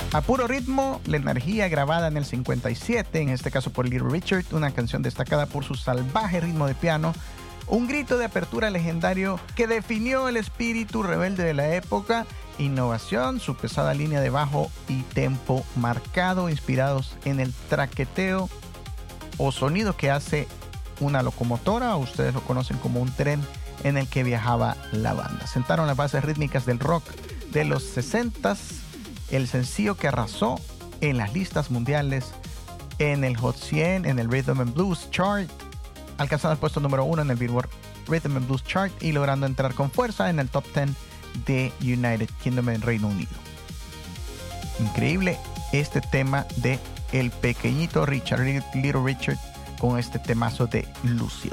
A puro ritmo, la energía grabada en el 57, en este caso por Little Richard, una canción destacada por su salvaje ritmo de piano, un grito de apertura legendario que definió el espíritu rebelde de la época, innovación, su pesada línea de bajo y tempo marcado, inspirados en el traqueteo o sonido que hace una locomotora, o ustedes lo conocen como un tren en el que viajaba la banda. Sentaron las bases rítmicas del rock de los 60s, el sencillo que arrasó en las listas mundiales, en el Hot 100, en el Rhythm and Blues Chart, alcanzando el puesto número 1 en el Billboard Rhythm and Blues Chart y logrando entrar con fuerza en el Top 10 de United Kingdom en Reino Unido. Increíble este tema de el pequeñito Richard, Little Richard, con este temazo de Lucille.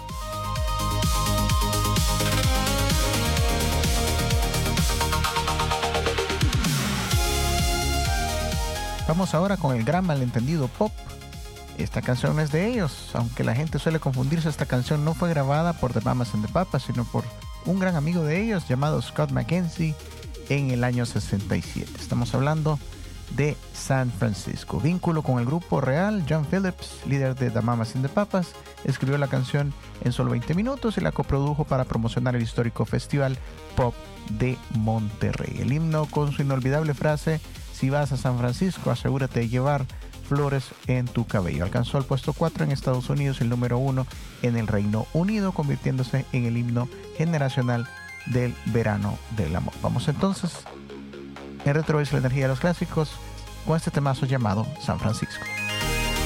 Vamos ahora con el gran malentendido pop. Esta canción no es de ellos, aunque la gente suele confundirse. Esta canción no fue grabada por The Mamas and the Papas, sino por un gran amigo de ellos llamado Scott McKenzie en el año 67. Estamos hablando de San Francisco. Vínculo con el grupo real. John Phillips, líder de The Mamas and the Papas, escribió la canción en solo 20 minutos y la coprodujo para promocionar el histórico Festival Pop de Monterrey. El himno con su inolvidable frase: si vas a San Francisco, asegúrate de llevar flores en tu cabello. Alcanzó el puesto 4 en Estados Unidos y el número 1 en el Reino Unido, convirtiéndose en el himno generacional del verano del amor. Vamos entonces en Retro Voice, la energía de los clásicos, con este temazo llamado San Francisco.